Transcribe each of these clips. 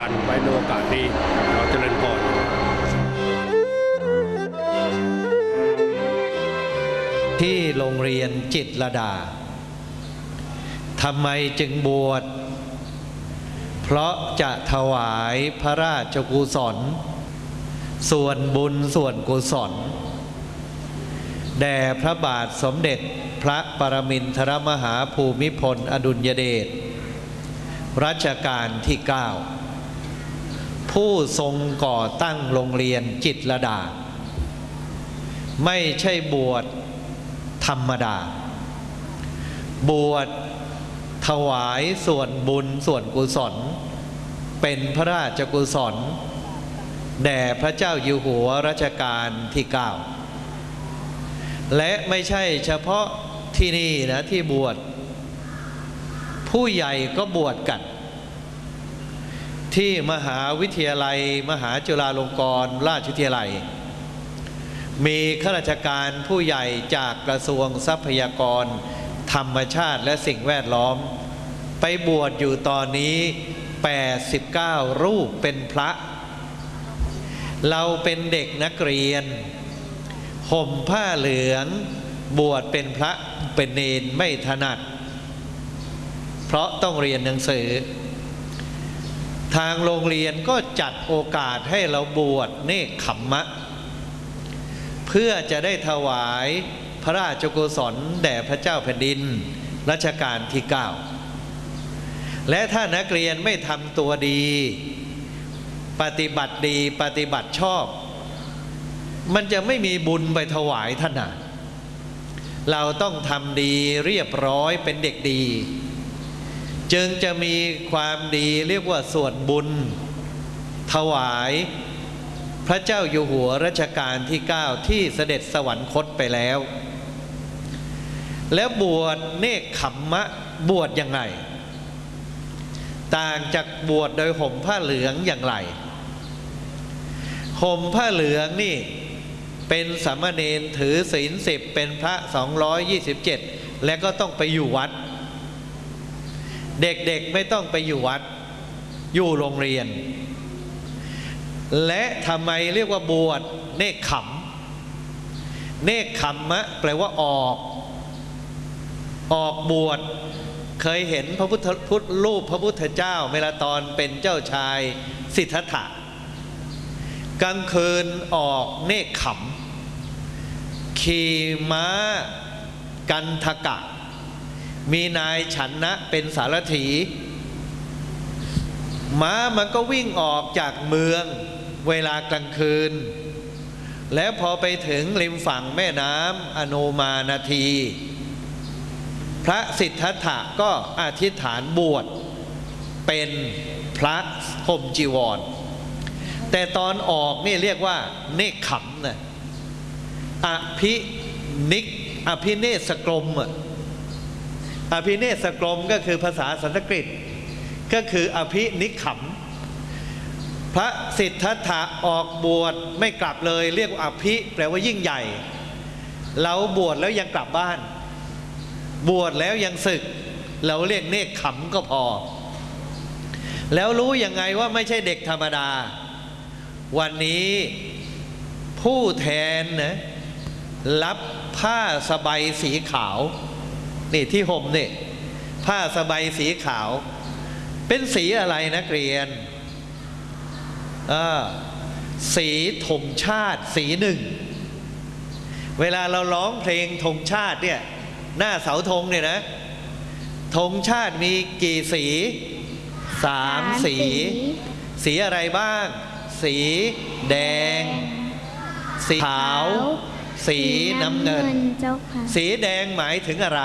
ไว้ในโอกาสนี้ขอเจริญพรที่โรงเรียนจิตรลดาทำไมจึงบวชเพราะจะถวายพระราชกุศลส่วนบุญส่วนกุศลแด่พระบาทสมเด็จพระปรมินทรมหาภูมิพลอดุลยเดชรัชกาลที่ 9ผู้ทรงก่อตั้งโรงเรียนจิตรลดาไม่ใช่บวชธรรมดาบวชถวายส่วนบุญส่วนกุศลเป็นพระราชกุศลแด่พระเจ้าอยู่หัวรัชกาลที่ 9และไม่ใช่เฉพาะที่นี่นะที่บวชผู้ใหญ่ก็บวชกันที่มหาวิทยาลัยมหาจุฬาลงกรณราชวิทยาลัยมีข้าราชการผู้ใหญ่จากกระทรวงทรัพยากรธรรมชาติและสิ่งแวดล้อมไปบวชอยู่ตอนนี้89รูปเป็นพระเราเป็นเด็กนักเรียนห่มผ้าเหลืองบวชเป็นพระเป็นเณรไม่ถนัดเพราะต้องเรียนหนังสือทางโรงเรียนก็จัดโอกาสให้เราบวชเนกขัมมะเพื่อจะได้ถวายพระราชกุศลแด่พระเจ้าแผ่นดินรัชกาลที่ 9และถ้านักเรียนไม่ทำตัวดีปฏิบัติดีปฏิบัติชอบมันจะไม่มีบุญไปถวายท่านนะเราต้องทำดีเรียบร้อยเป็นเด็กดีจึงจะมีความดีเรียกว่าส่วนบุญถวายพระเจ้าอยู่หัวรัชกาลที่ 9ที่เสด็จสวรรคตไปแล้วแล้วบวชเนกขัมมะบวชยังไงต่างจากบวชโดยห่มผ้าเหลืองอย่างไรห่มผ้าเหลืองนี่เป็นสามเณรถือศีล10เป็นพระ227และก็ต้องไปอยู่วัดเด็กๆไม่ต้องไปอยู่วัดอยู่โรงเรียนและทำไมเรียกว่าบวชเนกขัมเนกขัมมะแปลว่าออกบวชเคยเห็นพระพุทธรูปพระพุทธเจ้าเวลาตอนเป็นเจ้าชายสิทธัตถะกลางคืนออกเนกขัมขี่ม้ากันทกะมีนายฉันนะเป็นสารถีม้ามันก็วิ่งออกจากเมืองเวลากลางคืนแล้วพอไปถึงริมฝั่งแม่น้ำอโนมานาทีพระสิทธัตถะก็อธิษฐานบวชเป็นพระห่มจีวรแต่ตอนออกนี่เรียกว่าเนกขัมนะอภิเนศกรมอภิเนศกรมก็คือภาษาสันสกฤตก็คืออภินิขัมพระสิทธัตถะออกบวชไม่กลับเลยเรียกว่าอภิแปลว่ายิ่งใหญ่เราบวชแล้วยังกลับบ้านบวชแล้วยังศึกเราเรียกเนกขัมก็พอแล้วรู้ยังไงว่าไม่ใช่เด็กธรรมดาวันนี้ผู้แทนนะรับผ้าสบายสีขาวนี่ที่ห่มนี่ผ้าสบายสีขาวเป็นสีอะไรนักเรียนสีธงชาติสีหนึ่งเวลาเราร้องเพลงธงชาติเนี่ยหน้าเสาธงเนี่ยนะธงชาติมีกี่สี3สีสีอะไรบ้างสีแดงสีขาวสีน้ำเงินสีแดงหมายถึงอะไร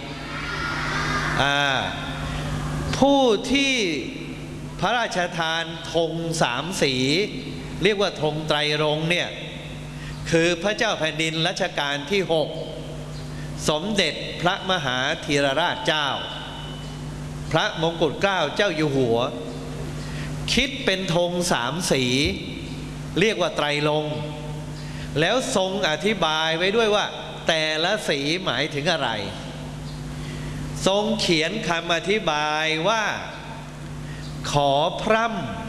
ผู้ที่พระราชทานธง3สีเรียกว่าธงไตรรงค์เนี่ยคือพระเจ้าแผ่นดินรัชกาลที่ 6สมเด็จพระมหาธีรราชเจ้าพระมงกุฎเกล้าเจ้าอยู่หัวคิดเป็นธง3สีเรียกว่าไตรรงค์แล้วทรงอธิบายไว้ด้วยว่าแต่ละสีหมายถึงอะไรทรงเขียนคำอธิบายว่าขอพร่ำ